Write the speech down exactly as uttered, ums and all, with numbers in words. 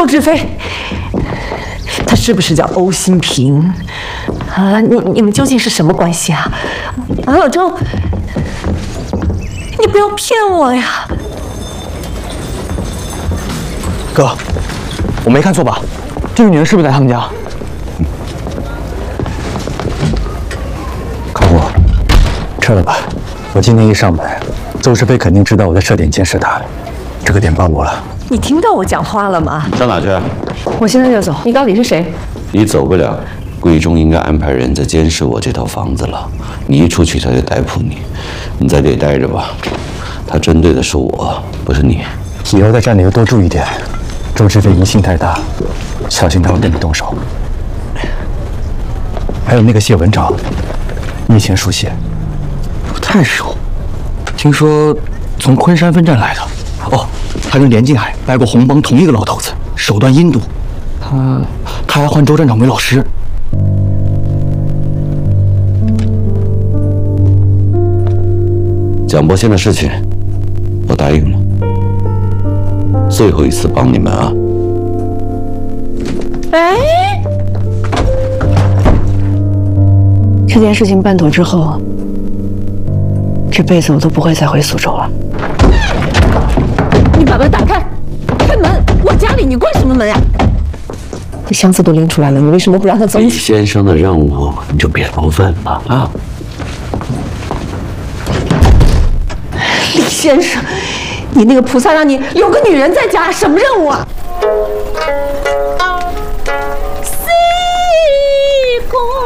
周志飞，他是不是叫欧新平？啊，你你们究竟是什么关系啊？啊，老周，你不要骗我呀！ 哥，我没看错吧？这个女人是不是在他们家？嗯、 靠我，撤了吧。我今天一上门，邹世飞肯定知道我在设点监视他，这个点暴露了。 你听到我讲话了吗？ 上哪去？ 我现在就走。你到底是谁？ 你走不了。贵中应该安排人在监视我这套房子了。你一出去，他就逮捕你。你在这里待着吧。他针对的是我，不是你。 以后在站里要多注意点。周志飞疑心太大，小心他会对你动手。还有那个谢文长，你以前熟悉？ 不太熟，听说从昆山分站来的。哦，他跟连静海拜过红帮同一个老头子，手段阴毒。他他还唤周站长为老师。 蒋伯仙的事情，我答应了。最后一次帮你们啊！ 哎， 这件事情办妥之后，这辈子我都不会再回苏州了。 你把门打开，开门！我家里，你关什么门呀？这箱子都拎出来了，你为什么不让他走？ 李先生的任务你就别过问了啊！ 李先生，你那个菩萨让你留个女人在家，什么任务啊？西宫。